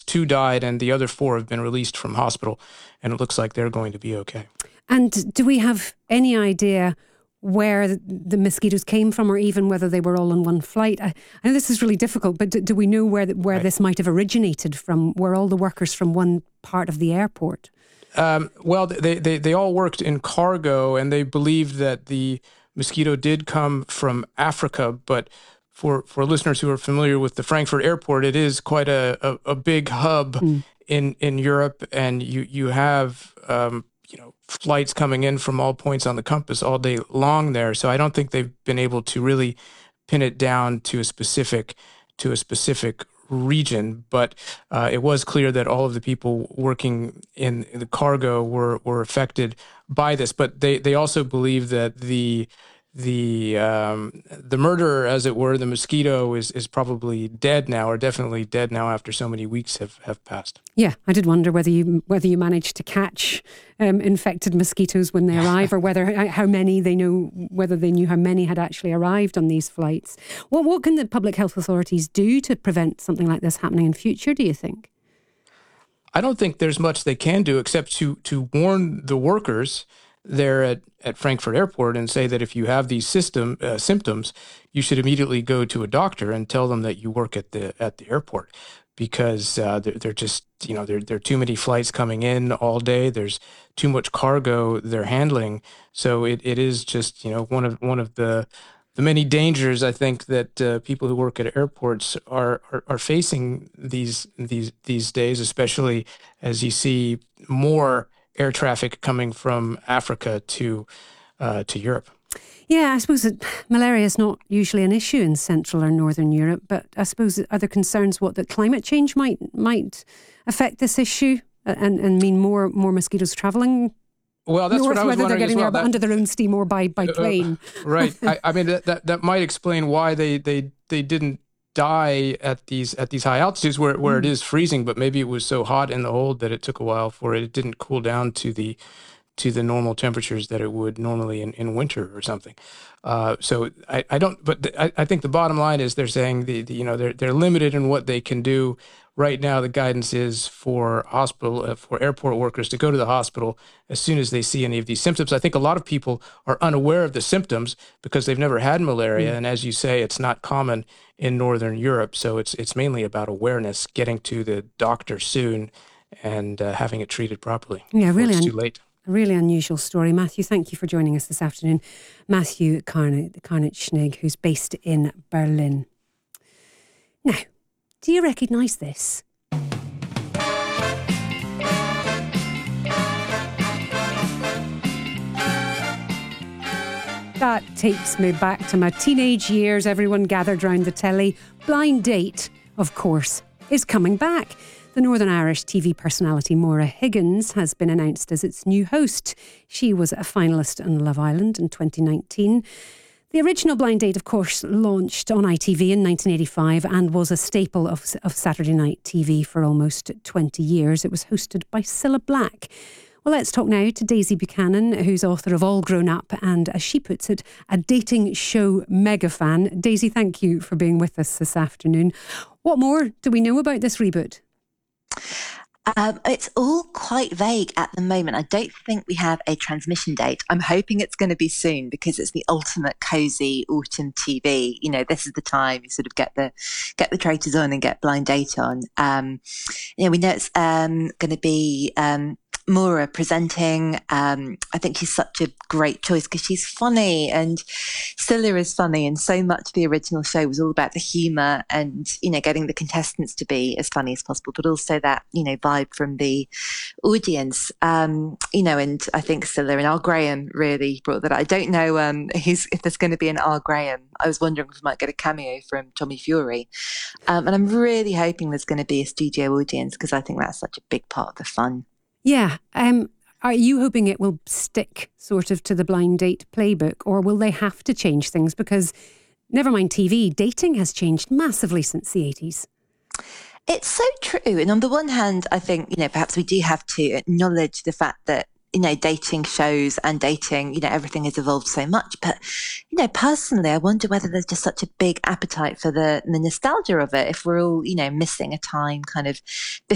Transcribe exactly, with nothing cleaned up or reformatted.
two died, and the other four have been released from hospital, and it looks like they're going to be okay. And do we have any idea where the mosquitoes came from, or even whether they were all on one flight? I, I know this is really difficult, but do, do we know where where right. this might have originated from? Were all the workers from one part of the airport? Um, well, they, they, they all worked in cargo, and they believed that the mosquito did come from Africa. But for, for listeners who are familiar with the Frankfurt airport, it is quite a, a, a big hub mm. in, in Europe, and you, you have um, you know flights coming in from all points on the compass all day long there. So I don't think they've been able to really pin it down to a specific to a specific region, but uh, it was clear that all of the people working in the cargo were, were affected by this. But they, they also believe that the the um, the murderer, as it were, the mosquito, is is probably dead now, or definitely dead now after so many weeks have, have passed. Yeah, I did wonder whether you whether you managed to catch um, infected mosquitoes when they arrive, or whether how many they know whether they knew how many had actually arrived on these flights. What what can the public health authorities do to prevent something like this happening in future, do you think? I don't think there's much they can do except to to warn the workers there at, at Frankfurt Airport and say that if you have these system uh, symptoms, you should immediately go to a doctor and tell them that you work at the at the airport, because uh, they're, they're just you know there there are too many flights coming in all day. There's too much cargo they're handling, so it, it is just you know one of one of the the many dangers I think that uh, people who work at airports are, are are facing these these these days, especially as you see more air traffic coming from Africa to uh, to Europe. Yeah, I suppose that malaria is not usually an issue in Central or Northern Europe, but I suppose are there concerns what that climate change might might affect this issue and, and mean more more mosquitoes travelling? Well, that's north, what I was whether they're wondering getting as well. there That, under their own steam or by by plane. Uh, right. I, I mean that, that that might explain why they they they didn't die at these at these high altitudes where where mm. it is freezing, but maybe it was so hot in the hold that it took a while for it. It didn't cool down to the to the normal temperatures that it would normally in, in winter or something. Uh, so I, I don't, but the, I, I think the bottom line is they're saying the, the you know they're they're limited in what they can do. Right now, the guidance is for hospital uh, for airport workers to go to the hospital as soon as they see any of these symptoms. I think a lot of people are unaware of the symptoms because they've never had malaria, mm. and as you say, it's not common in Northern Europe. So it's it's mainly about awareness, getting to the doctor soon, and uh, having it treated properly. Yeah, really. It's un- too late. A really unusual story. Matthew, thank you for joining us this afternoon. Matthew Karnitschnig, who's based in Berlin. Now, do you recognise this? That takes me back to my teenage years. Everyone gathered round the telly. Blind Date, of course, is coming back. The Northern Irish T V personality Maura Higgins has been announced as its new host. She was a finalist on Love Island in twenty nineteen. The original Blind Date, of course, launched on I T V in nineteen eighty-five and was a staple of, of Saturday night T V for almost twenty years. It was hosted by Cilla Black. Well, let's talk now to Daisy Buchanan, who's author of All Grown Up and, as she puts it, a dating show mega fan. Daisy, thank you for being with us this afternoon. What more do we know about this reboot? Um, it's all quite vague at the moment. I don't think we have a transmission date. I'm hoping it's going to be soon because it's the ultimate cosy autumn T V. You know, this is the time you sort of get the get the traitors on and get Blind Date on. Um, you know, we know it's um, going to be um, Maura presenting. Um, I think she's such a great choice because she's funny and Cilla is funny, and so much of the original show was all about the humour and, you know, getting the contestants to be as funny as possible, but also that, you know, vibe from the audience. Um, you know, and I think Cilla and R. Graham really brought that. I don't know um, who's, if there's going to be an R. Graham. I was wondering if we might get a cameo from Tommy Fury. Um, and I'm really hoping there's going to be a studio audience because I think that's such a big part of the fun. Yeah. Um, are you hoping it will stick sort of to the Blind Date playbook, or will they have to change things? Because never mind T V, dating has changed massively since the eighties. It's so true. And on the one hand, I think, you know, perhaps we do have to acknowledge the fact that, you know, dating shows and dating, you know, everything has evolved so much. But, you know, personally, I wonder whether there's just such a big appetite for the, the nostalgia of it if we're all, you know, missing a time kind of